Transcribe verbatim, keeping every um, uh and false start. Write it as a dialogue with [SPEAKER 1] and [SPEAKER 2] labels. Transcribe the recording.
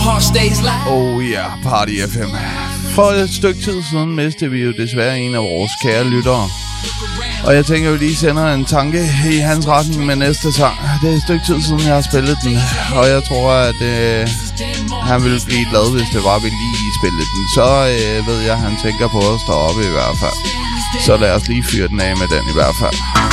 [SPEAKER 1] Oh ja, yeah, Party F M. For et stykke tid siden mistede vi jo desværre en af vores kære lyttere. Og jeg tænker jo lige sender en tanke i hans retning med næste sang. Det er et stykke tid siden, jeg har spillet den. Og jeg tror, at øh, han ville blive glad, hvis det var, vi lige spillede den. Så øh, ved jeg, at han tænker på at stå op i hvert fald. Så lad os lige fyre den af med den i hvert fald.